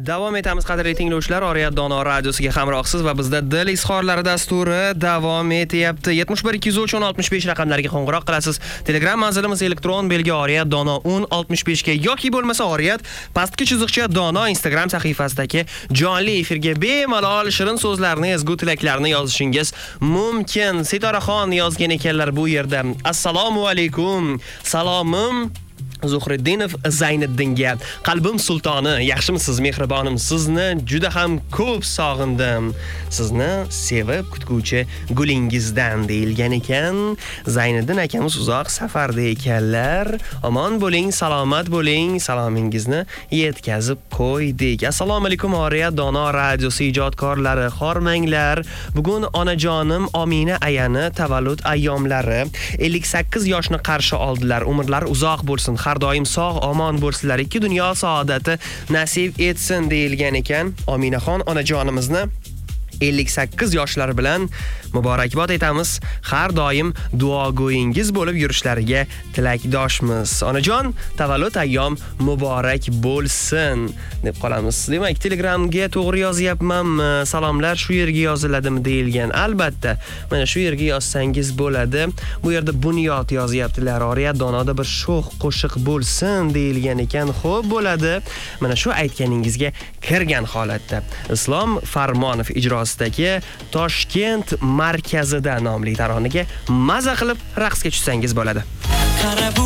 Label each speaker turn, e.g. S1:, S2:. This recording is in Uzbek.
S1: Davom etamiz qadrli tinglovchilar, Oriyat Dono radiosiga hamrohsiz va bizda Dil izhorlari dasturi davom etyapti. 71 203 65 raqamlariga qo'ng'iroq qilasiz. Telegram manzilimiz elektron belgi Oriyat Dono 65 ga yoki bo'lmasa Oriyat pastki chiziqcha Dono Instagram sahifasidagi jonli efirga bemalol shirin so'zlarni, ezgu tilaklarni yozishingiz mumkin. Setoraxon yozgan ekanlar bu yerda. Assalomu alaykum. Salomim Zuhriddinov Zayniddinga. Qalbim sultoni, yaxshimisiz mehribonim? Sizni juda ham ko'p sog'indim. Sizni sevib kutguvchi gulingizdan deyilgan ekan. Zayniddin akamiz uzoq safarda ekanlar. Omon bo'ling, salomat bo'ling. Salomingizni yetkazib qo'ydik. Assalomu alaykum Oriyat Dono radiosi ijodkorlari, xormanglar. Bugun onajonim Omina ayani tavallud ayyomlari. 58 yoshni qarshi oldilar. Umrlari uzoq bo'lsin. Har doim sog' omon bo'lsinlar. Ikki dunyo saodati nasib etsin deyilgan ekan. Ominaxon onajonimizni 58 yoshlari bilan muborakbod etamiz. Har doim duogo'yingiz bo'lib yurishlariga tilakdoshmiz. Onajon, tavallud ayyom muborak bo'lsin deb qolamiz. Demak, Telegramga to'g'ri yozyapmanmi? Salomlar shu yerga yoziladimi deyilgan. Albatta, mana shu yerga yozsangiz bo'ladi. Bu yerda bunyod yozyaptilar. Oriyat Donoda bir sho'x qo'shiq bo'lsin deyilgan ekan. Xo'p, bo'ladi. Mana shu aytganingizga kirgan holatda Islom Farmonov ijrosidagi Toshkent markazida nomli taronaga maza qilib raqsga tushsangiz bo'ladi.